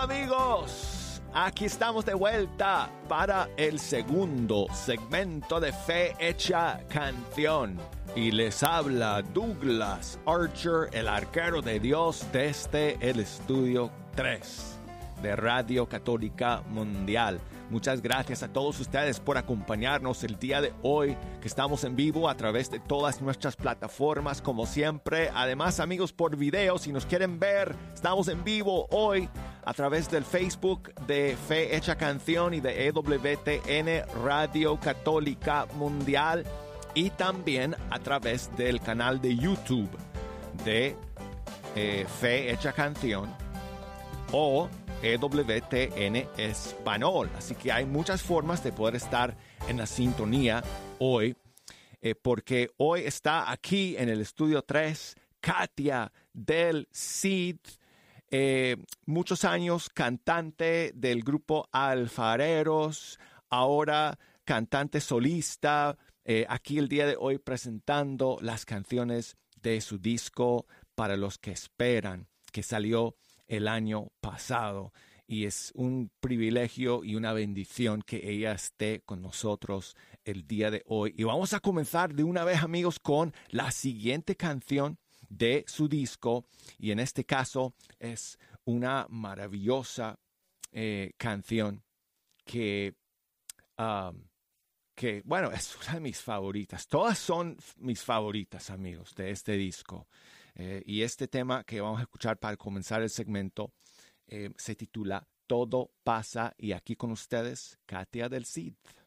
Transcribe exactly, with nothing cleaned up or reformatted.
amigos? Aquí estamos de vuelta para el segundo segmento de Fe Hecha Canción. Y les habla Douglas Archer, el arquero de Dios, desde el estudio tres de Radio Católica Mundial. Muchas gracias a todos ustedes por acompañarnos el día de hoy, que estamos en vivo a través de todas nuestras plataformas, como siempre. Además, amigos, por video, si nos quieren ver, estamos en vivo hoy a través del Facebook de Fe Hecha Canción y de E W T N Radio Católica Mundial, y también a través del canal de YouTube de eh, Fe Hecha Canción o E W T N Español. Así que hay muchas formas de poder estar en la sintonía hoy, eh, porque hoy está aquí en el estudio tres Katia del Cid, eh, muchos años cantante del grupo Alfareros, ahora cantante solista, eh, aquí el día de hoy presentando las canciones de su disco Para los que esperan, que salió el año pasado, y es un privilegio y una bendición que ella esté con nosotros el día de hoy. Y vamos a comenzar de una vez, amigos, con la siguiente canción de su disco, y en este caso es una maravillosa eh, canción que, um, que, bueno, es una de mis favoritas. Todas son mis favoritas, amigos, de este disco. Eh, y este tema que vamos a escuchar para comenzar el segmento eh, se titula Todo pasa, y aquí con ustedes, Katia del Cid.